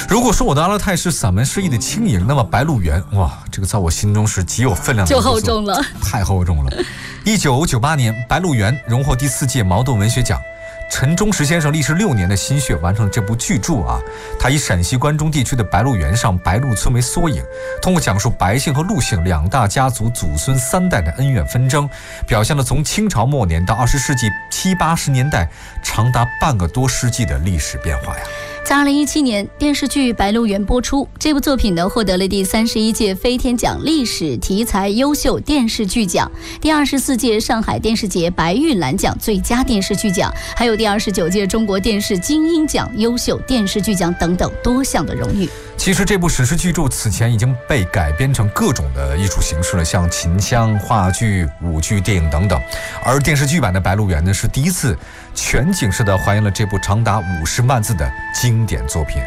如果说我的阿勒泰是散文诗意的轻盈，那么《白鹿原》哇，这个在我心中是极有分量的， 就厚重了， 太厚重了。1998年，《白鹿原》荣获第4届茅盾文学奖。陈忠实先生历时6年的心血完成了这部巨著啊！他以陕西关中地区的白鹿原上白鹿村为缩影，通过讲述白姓和鹿姓2大家族祖孙3代的恩怨纷争，表现了从清朝末年到20世纪70、80年代长达半个多世纪的历史变化呀。 在2017年，电视剧《白鹿原》播出，这部作品呢获得了第31届飞天奖历史题材优秀电视剧奖、第24届上海电视节白玉兰奖最佳电视剧奖，还有第29届中国电视金鹰奖优秀电视剧奖等等多项的荣誉。 其实这部史诗巨著此前已经被改编成各种的艺术形式了，像琴腔、话剧、舞剧、电影等等。而电视剧版的《白鹿原》呢，是第一次全景式的还原了这部长达50万字的经典作品。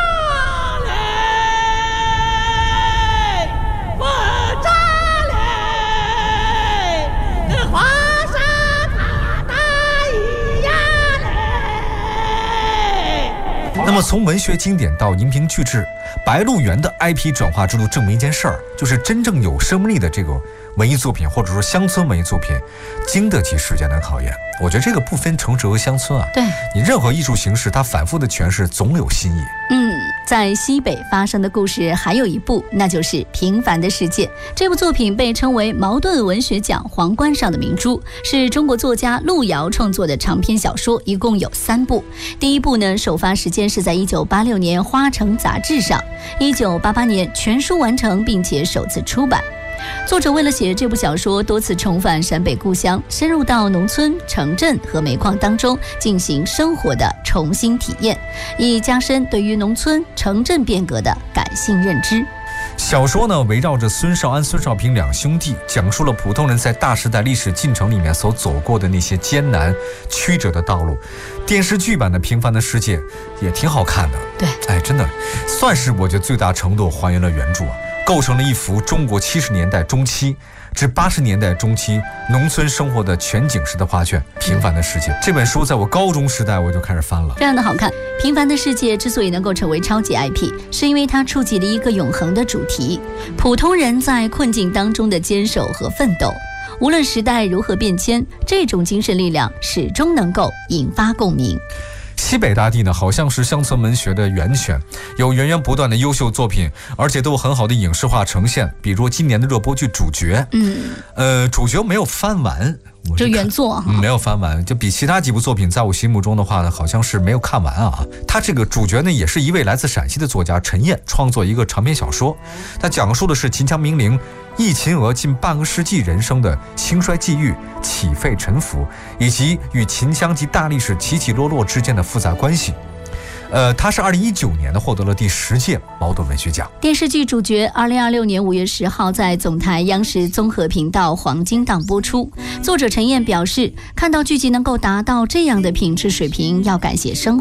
那么从文学经典到荧屏巨制，《白鹿原》的 IP 转化之路证明一件事儿，就是真正有生命力的这个文艺作品，或者说乡村文艺作品，经得起时间的考验。我觉得这个不分城市和乡村啊， 对你任何艺术形式，它反复的诠释总有新意。 在西北发生的故事还有一部，那就是《平凡的世界》。这部作品被称为茅盾文学奖皇冠上的明珠，是中国作家路遥创作的长篇小说，一共有3部。第一部呢，首发时间是在1986年《花城》杂志上，1988年全书完成并且首次出版。作者为了写这部小说，多次重返陕北故乡，深入到农村、城镇和煤矿当中进行生活的重新体验，以加深对于农村、城镇变革的感性认知。 小说呢，围绕着孙少安、孙少平2兄弟，讲述了普通人在大时代历史进程里面所走过的那些艰难曲折的道路。电视剧版的《平凡的世界》也挺好看的， 对， 真的算是我觉得最大程度还原了原著啊，构成了一幅中国70年代中期至80年代中期农村生活的全景式的画卷《平凡的世界》。这本书在我高中时代我就开始翻了， 非常的好看。《平凡的世界》之所以能够成为超级 IP， 是因为它触及了一个永恒的主题：普通人在困境当中的坚守和奋斗。无论时代如何变迁，这种精神力量始终能够引发共鸣。 西北大地呢，好像是乡村文学的源泉，有源源不断的优秀作品，而且都有很好的影视化呈现。比如今年的热播剧《主角》，主角没有翻完， 这原作没有翻完，就比其他几部作品在我心目中的话呢，好像是没有看完啊。他这个主角呢，也是一位来自陕西的作家陈燕创作一个长篇小说，他讲述的是秦腔名伶易秦娥近半个世纪人生的兴衰际遇、起飞沉浮，以及与秦腔及大历史起起落落之间的复杂关系。他是2019年的获得了第10届茅盾文学奖。 电视剧主角2026年5月10号在总台央视综合频道黄金档播出。作者陈燕表示，看到剧集能够达到这样的品质水平，要感谢生